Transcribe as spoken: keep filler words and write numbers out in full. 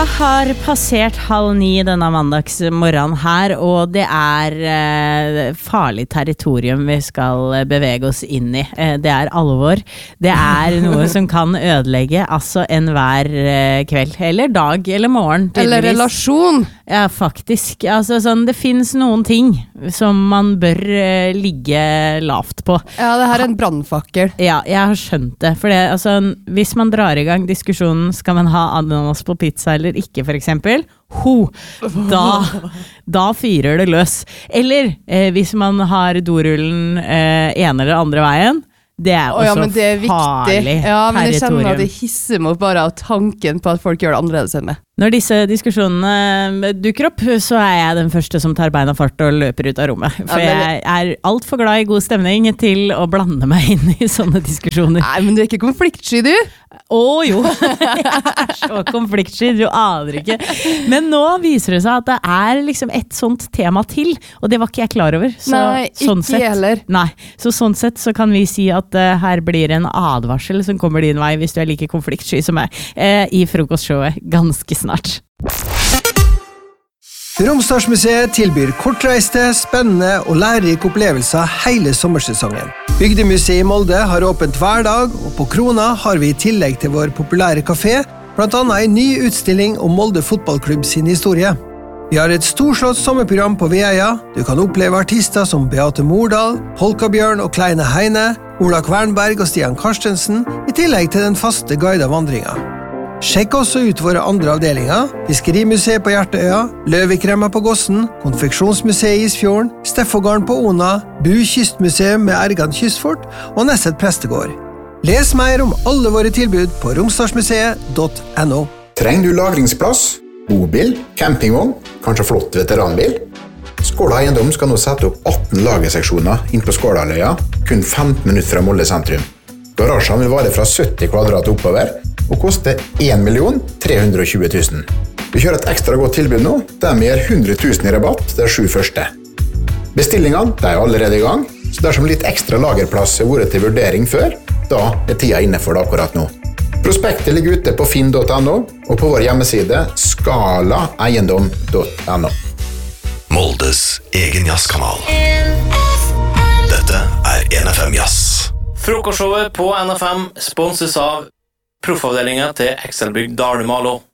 har passert halv ni denne mandagsmorgenen her, og det er eh, farlig territorium vi skal bevege oss inn i. Eh, det er alvor. Det er noe som kan ødelegge altså enhver eh, kveld, eller dag, eller morgen. Eller relasjon. Ja, faktisk. Altså, sånn, det finnes noen ting som man bør eh, ligge lavt på. Ja, det her er en brandfakkel. Ja, jeg har skjønt det. For det, altså, hvis man drar i gang diskusjonen, skal man ha ananas på pizza eller ikke, for eksempel, ho, da, da fyrer det løs. Eller eh, hvis man har dorullen eh, ene eller andre veien, det er også oh, ja, men det er farlig ja, men jeg territorium. kjenner at det hisser meg bare av tanken på at folk gjør det annerledes enn meg. Når disse diskusjonene dukker opp, så er jeg den første som tar beina fart og løper ut av rommet. For ja, men... jeg er alt for glad i god stemning til å blande meg inn i sånne diskusjoner. Nei, men du er ikke konfliktsky, du? Å jo, jeg er så konfliktsky, du aner ikke. Men nå viser det seg at det er liksom et sånt tema til, og det var ikke jeg klar over. Så, nei, sånn ikke sett, heller. Nei, så sånn sett så kan vi si at uh, her blir en advarsel som kommer din vei hvis du er like konfliktsky som meg, uh, i frokostshowet ganske snart. Romsdalsmuseet tilbyr kortreiste, spennende og lærerike opplevelser hele sommersesongen. Bygdemuseet i Molde har åpent hver dag, og på Krona har vi i tillegg til vår populære kafé, blant annet en ny utstilling om Molde fotballklubb sin historie. Vi har et storslått sommerprogram på Veia. Du kan oppleve artister som Beate Mordal, Polkabjørn og Kleine Heine, Ola Kvernberg og Stian Karstensen, i tillegg til den faste guidede vandringa. Sjekk også ut våre andre avdelinger, Fiskerimuseet på Hjerteøya, Løvikremma på Gossen, Konfeksjonsmuseet i Isfjorden, Steffogården på Ona, Bu Kystmuseum med Ergan Kystfort og Nesset Prestegård. Les mer om alle våre tilbud på romsdalsmuseet punktum no. Trenger du lagringsplass, bobil, campingvogn, kanskje flott veteranbil? Skåla Eiendom skal nå sette opp atten lagerseksjoner inn på Skålaløya, kun femten minutter fra Molde sentrum. Garasjen vil vare fra sytti kvadrat oppover, og koster en million tre hundre og tjue tusen. Vi kjører et ekstra godt tilbud nå, der vi gir hundre tusen i rabatt de sju første. Bestillingene de er allerede i gang, så dersom litt ekstra lagerplass har vært til vurdering før, da er tida inne for det akkurat nå. Prospektet ligger ute på finn punktum no og på vår hjemmeside skala eiendom punktum no. Moldes egen jazzkanal. Dette er N F M Jazz. Frokostshowet på N F M sponses av proffavdelingen til Excelbygd Dale Malo.